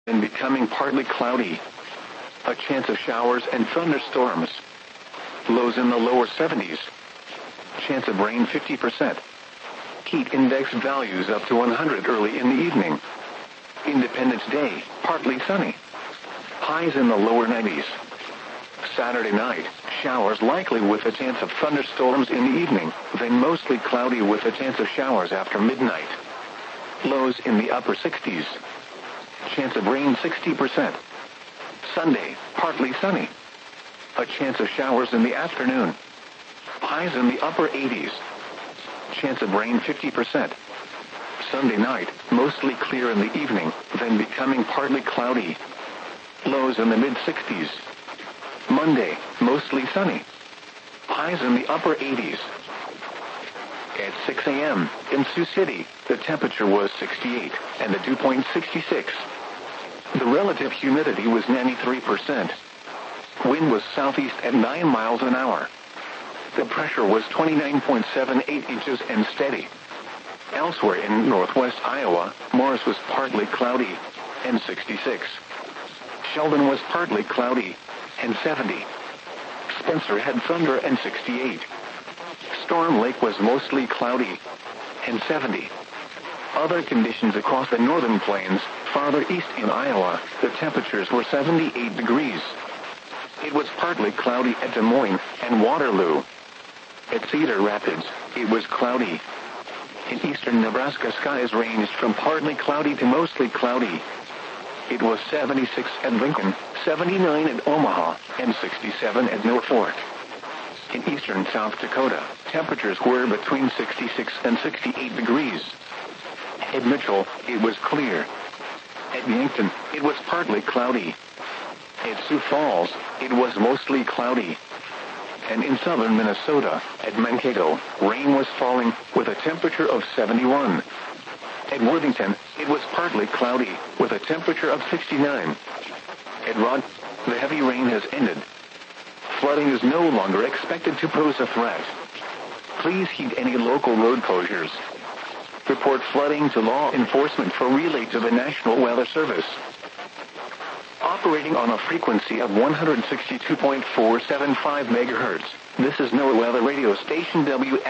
and becoming partly cloudy. A chance of showers and thunderstorms. Lows in the lower 70s. Chance of rain 50%. Heat index values up to 100 early in the evening. Independence Day, partly sunny. Highs in the lower 90s. Saturday night, showers likely with a chance of thunderstorms in the evening, then mostly cloudy with a chance of showers after midnight. Lows in the upper 60s. Chance of rain 60%. Sunday, partly sunny. A chance of showers in the afternoon. Highs in the upper 80s. Chance of rain 50%. Sunday night, mostly clear in the evening, then becoming partly cloudy. Lows in the mid-60s. Monday, mostly sunny. Highs in the upper 80s. At 6 a.m. in Sioux City, the temperature was 68 and the dew point 66. The relative humidity was 93%. Wind was southeast at 9 miles an hour. The pressure was 29.78 inches and steady. Elsewhere in northwest Iowa, Morris was partly cloudy and 66. Sheldon was partly cloudy and 70. Spencer had thunder and 68. Storm Lake was mostly cloudy and 70. Other conditions across the northern plains, farther east in Iowa, the temperatures were 78 degrees. It was partly cloudy at Des Moines and Waterloo. At Cedar Rapids, it was cloudy. In eastern Nebraska, skies ranged from partly cloudy to mostly cloudy. It was 76 at Lincoln, 79 at Omaha, and 67 at Mill Fork. In eastern South Dakota, temperatures were between 66 and 68 degrees. At Mitchell, it was clear. At Yankton, it was partly cloudy. At Sioux Falls, it was mostly cloudy. And in southern Minnesota, at Mankato, rain was falling with a temperature of 71. At Worthington, it was partly cloudy with a temperature of 69. At Rod, the heavy rain has ended. Flooding is no longer expected to pose a threat. Please heed any local road closures. Report flooding to law enforcement for relay to the National Weather Service. Operating on a frequency of 162.475 megahertz, this is NOAA Weather Radio Station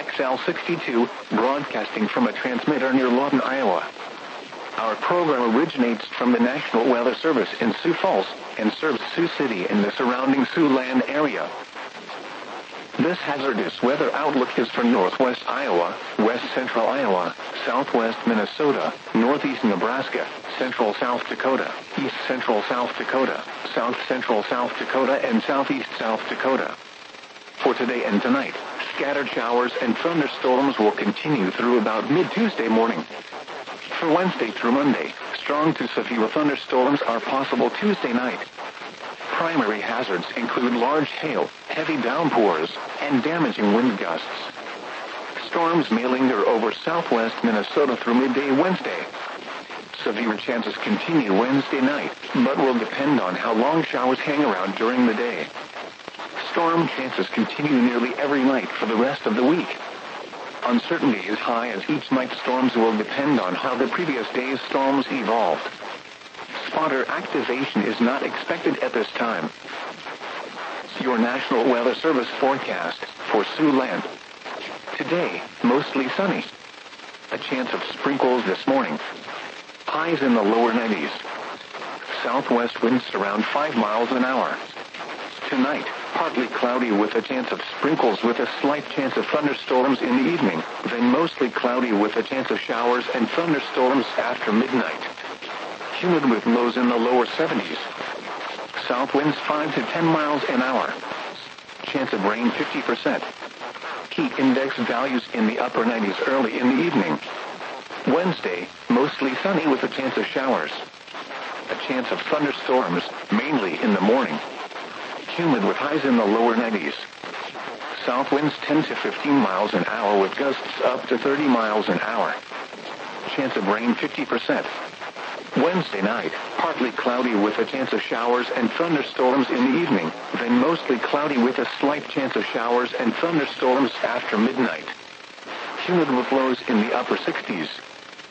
WXL62, broadcasting from a transmitter near Lawton, Iowa. Our program originates from the National Weather Service in Sioux Falls and serves Sioux City and the surrounding Siouxland area. This hazardous weather outlook is for northwest Iowa, west central Iowa, southwest Minnesota, northeast Nebraska, central South Dakota, east central South Dakota, south central South Dakota, and southeast South Dakota. For today and tonight, scattered showers and thunderstorms will continue through about mid-Tuesday morning. For Wednesday through Monday, strong to severe thunderstorms are possible Tuesday night. Primary hazards include large hail, heavy downpours, and damaging wind gusts. Storms may linger over southwest Minnesota through midday Wednesday. Severe chances continue Wednesday night, but will depend on how long showers hang around during the day. Storm chances continue nearly every night for the rest of the week. Uncertainty is high as each night's storms will depend on how the previous day's storms evolved. Spotter activation is not expected at this time. Your National Weather Service forecast for Siouxland. Today, mostly sunny. A chance of sprinkles this morning. Highs in the lower 90s. Southwest winds around 5 miles an hour. Tonight, partly cloudy with a chance of sprinkles with a slight chance of thunderstorms in the evening, then mostly cloudy with a chance of showers and thunderstorms after midnight. Humid with lows in the lower 70s. South winds 5 to 10 miles an hour. Chance of rain 50%. Heat index values in the upper 90s early in the evening. Wednesday, mostly sunny with a chance of showers. A chance of thunderstorms, mainly in the morning. Humid with highs in the lower 90s. South winds 10 to 15 miles an hour with gusts up to 30 miles an hour. Chance of rain 50%. Wednesday night, partly cloudy with a chance of showers and thunderstorms in the evening, then mostly cloudy with a slight chance of showers and thunderstorms after midnight. Humid with lows in the upper 60s.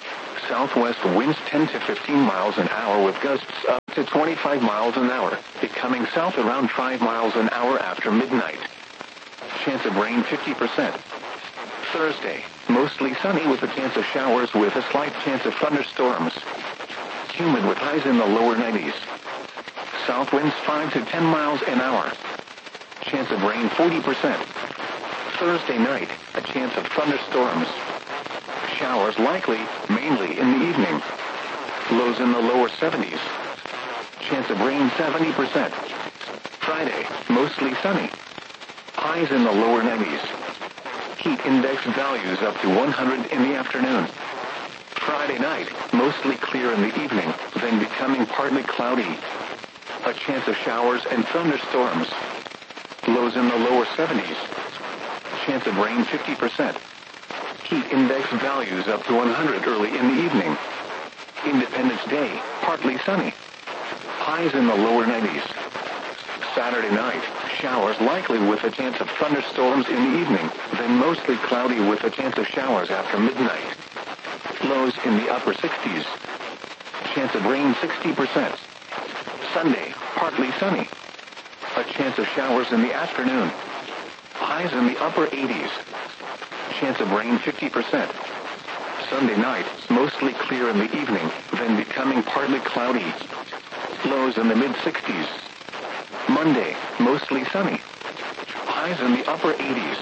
Southwest winds 10 to 15 miles an hour with gusts up to 25 miles an hour, becoming south around 5 miles an hour after midnight. Chance of rain 50%. Thursday, mostly sunny with a chance of showers with a slight chance of thunderstorms. Humid with highs in the lower 90s. South winds 5 to 10 miles an hour. Chance of rain 40%. Thursday night, a chance of thunderstorms. Showers likely, mainly in the evening. Lows in the lower 70s. Chance of rain 70%. Friday, mostly sunny. Highs in the lower 90s. Heat index values up to 100 in the afternoon. Friday night, mostly clear in the evening, then becoming partly cloudy. A chance of showers and thunderstorms. Lows in the lower 70s. Chance of rain 50%. Heat index values up to 100 early in the evening. Independence Day, partly sunny. Highs in the lower 90s. Saturday night, showers likely with a chance of thunderstorms in the evening, then mostly cloudy with a chance of showers after midnight. Lows in the upper 60s. Chance of rain 60%. Sunday, partly sunny. A chance of showers in the afternoon. Highs in the upper 80s. Chance of rain 50%. Sunday night, mostly clear in the evening, then becoming partly cloudy. Lows in the mid-60s. Monday, mostly sunny. Highs in the upper 80s.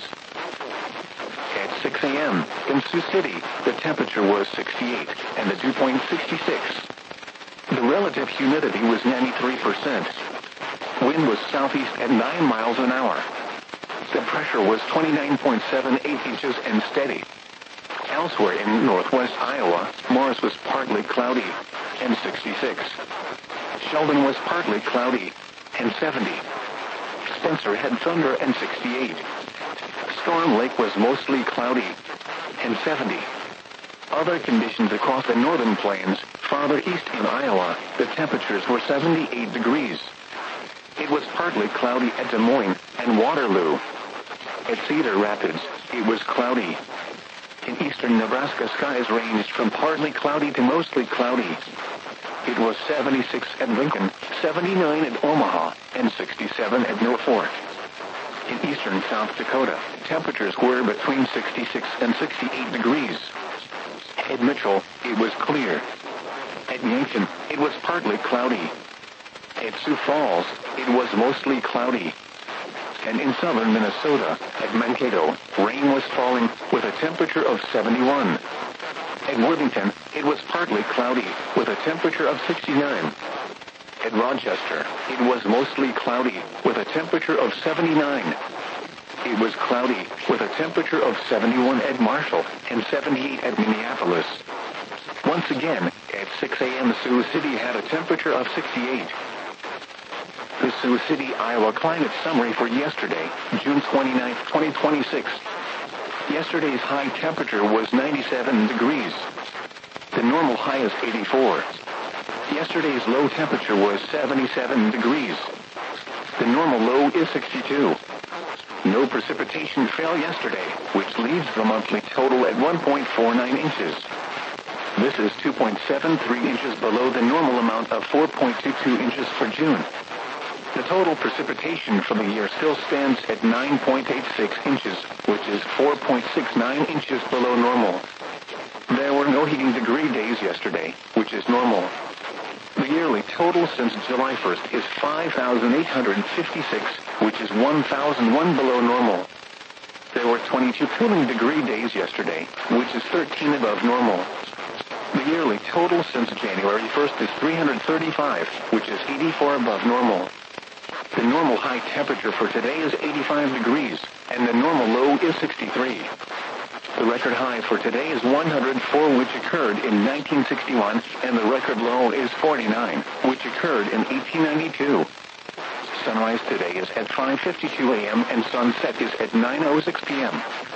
At 6 a.m. in Sioux City, the temperature was 68 and the dew point 66. The relative humidity was 93%. Wind was southeast at 9 miles an hour. The pressure was 29.78 inches and steady. Elsewhere in northwest Iowa, Morris was partly cloudy and 66. Sheldon was partly cloudy and 70. Spencer had thunder and 68. Storm Lake was mostly cloudy and 70. Other conditions across the northern plains, farther east in Iowa, the temperatures were 78 degrees. It was partly cloudy at Des Moines and Waterloo. At Cedar Rapids, it was cloudy. In eastern Nebraska, skies ranged from partly cloudy to mostly cloudy. It was 76 at Lincoln, 79 at Omaha, and 67 at Milford. In eastern South Dakota, temperatures were between 66 and 68 degrees. At Mitchell, it was clear. At Yankton, it was partly cloudy. At Sioux Falls, it was mostly cloudy. And in southern Minnesota, at Mankato, rain was falling with a temperature of 71. At Worthington, it was partly cloudy with a temperature of 69. At Rochester, it was mostly cloudy with a temperature of 79. It was cloudy with a temperature of 71 at Marshall and 78 at Minneapolis. Once again, at 6 a.m. Sioux City had a temperature of 68. The Sioux City, Iowa climate summary for yesterday, June 29, 2026. Yesterday's high temperature was 97 degrees. The normal high is 84. Yesterday's low temperature was 77 degrees. The normal low is 62. No precipitation fell yesterday, which leaves the monthly total at 1.49 inches. This is 2.73 inches below the normal amount of 4.22 inches for June. The total precipitation for the year still stands at 9.86 inches, which is 4.69 inches below normal. There were no heating degree days yesterday, which is normal. The yearly total since July 1st is 5,856, which is 1,001 below normal. There were 22 cooling degree days yesterday, which is 13 above normal. The yearly total since January 1st is 335, which is 84 above normal. The normal high temperature for today is 85 degrees, and the normal low is 63. The record high for today is 104, which occurred in 1961, and the record low is 49, which occurred in 1892. Sunrise today is at 5:52 a.m. and sunset is at 9:06 p.m.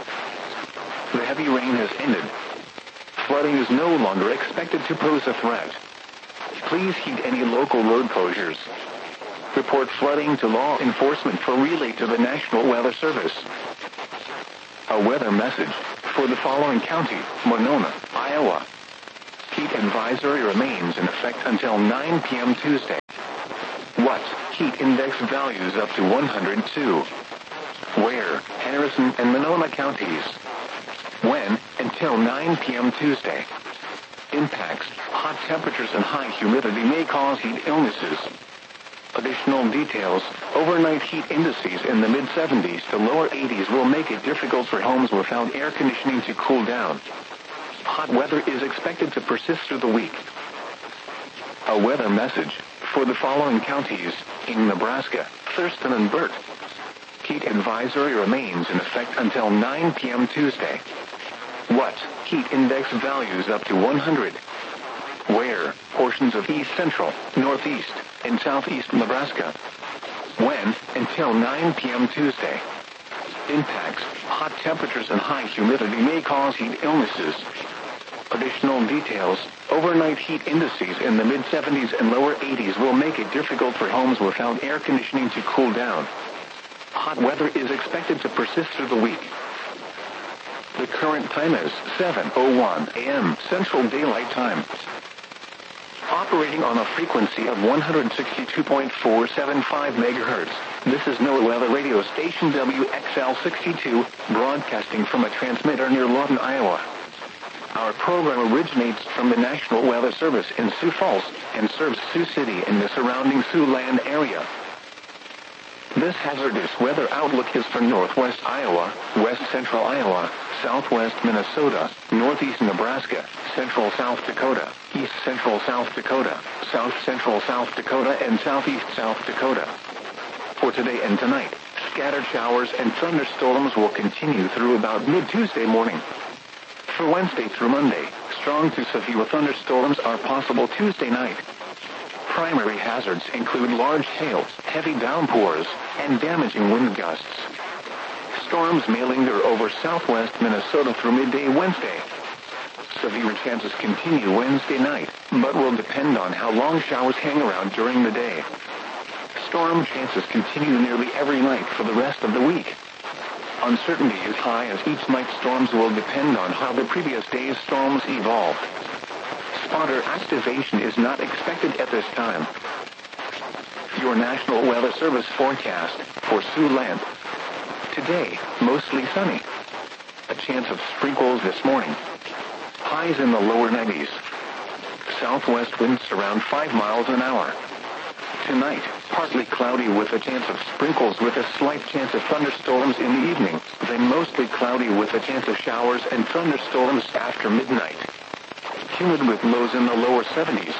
The heavy rain has ended. Flooding is no longer expected to pose a threat. Please heed any local road closures. Report flooding to law enforcement for relay to the National Weather Service. A weather message for the following county: Monona, Iowa. heat advisory remains in effect until 9 p.m. Tuesday. What? Heat index values up to 102. Where? Harrison and Monona counties. When? Until 9 p.m. Tuesday. Impacts: hot temperatures and high humidity may cause heat illnesses. Additional details: overnight heat indices in the mid-70s to lower 80s will make it difficult for homes without air conditioning to cool down. Hot weather is expected to persist through the week. A weather message for the following counties in Nebraska: Thurston and Burt. Heat advisory remains in effect until 9 p.m. Tuesday. What? Heat index values up to 100. Where? Portions of east central, northeast, and southeast Nebraska. When? Until 9 p.m. Tuesday. Impacts: hot temperatures and high humidity may cause heat illnesses. Additional details: overnight heat indices in the mid-70s and lower 80s will make it difficult for homes without air conditioning to cool down. Hot weather is expected to persist through the week. The current time is 7:01 a.m. Central Daylight Time. Operating on a frequency of 162.475 megahertz, this is NOAA Weather Radio Station WXL62, broadcasting from a transmitter near Lawton, Iowa. Our program originates from the National Weather Service in Sioux Falls and serves Sioux City and the surrounding Siouxland area. This hazardous weather outlook is for northwest Iowa, west central Iowa, southwest Minnesota, northeast Nebraska, central South Dakota, east central South Dakota, south central South Dakota, and southeast South Dakota. For today and tonight, scattered showers and thunderstorms will continue through about mid-Tuesday morning. For Wednesday through Monday, strong to severe thunderstorms are possible Tuesday night. Primary hazards include large hail, heavy downpours, and damaging wind gusts. Storms may linger over southwest Minnesota through midday Wednesday. Severe chances continue Wednesday night, but will depend on how long showers hang around during the day. Storm chances continue nearly every night for the rest of the week. Uncertainty is high as each night's storms will depend on how the previous day's storms evolved. Spotter activation is not expected at this time. Your National Weather Service forecast for Siouxland. Today, mostly sunny. A chance of sprinkles this morning. Highs in the lower 90s. Southwest winds around 5 miles an hour. Tonight, partly cloudy with a chance of sprinkles with a slight chance of thunderstorms in the evening, then mostly cloudy with a chance of showers and thunderstorms after midnight. Humid with lows in the lower 70s.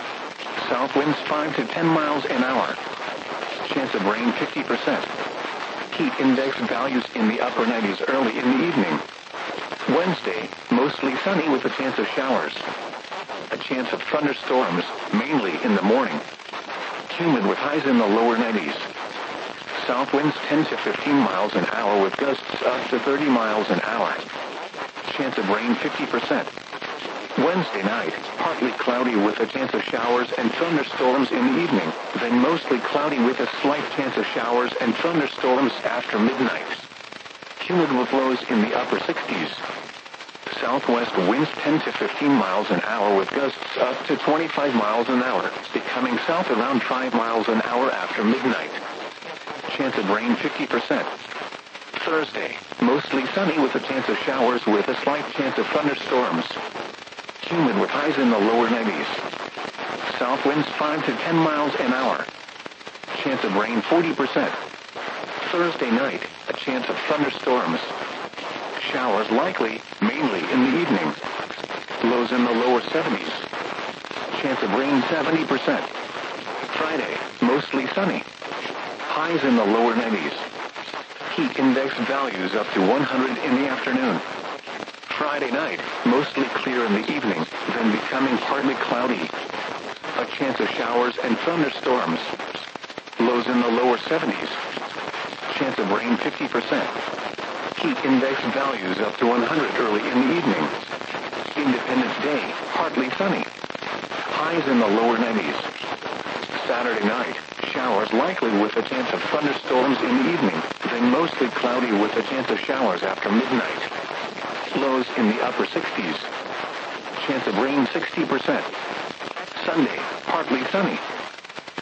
South winds 5 to 10 miles an hour. Chance of rain 50%. Heat index values in the upper 90s early in the evening. Wednesday, mostly sunny with a chance of showers. A chance of thunderstorms, mainly in the morning. Humid with highs in the lower 90s. South winds 10 to 15 miles an hour with gusts up to 30 miles an hour. Chance of rain 50%. Wednesday night, partly cloudy with a chance of showers and thunderstorms in the evening, then mostly cloudy with a slight chance of showers and thunderstorms after midnight. Humid with lows in the upper 60s. Southwest winds 10 to 15 miles an hour with gusts up to 25 miles an hour, becoming south around 5 miles an hour after midnight. Chance of rain 50%. Thursday, mostly sunny with a chance of showers with a slight chance of thunderstorms. Humid with highs in the lower 90s. South winds 5 to 10 miles an hour. Chance of rain 40%. Thursday night, a chance of thunderstorms. Showers likely, mainly in the evening. Lows in the lower 70s. Chance of rain 70%. Friday, mostly sunny. Highs in the lower 90s. Heat index values up to 100 in the afternoon. Friday night, mostly clear in the evening, then becoming partly cloudy. A chance of showers and thunderstorms. Lows in the lower 70s. Chance of rain 50%. Heat index values up to 100 early in the evening. Independence Day, partly sunny. Highs in the lower 90s. Saturday night, showers likely with a chance of thunderstorms in the evening, then mostly cloudy with a chance of showers after midnight. Lows in the upper 60s. Chance of rain 60%. Sunday, partly sunny.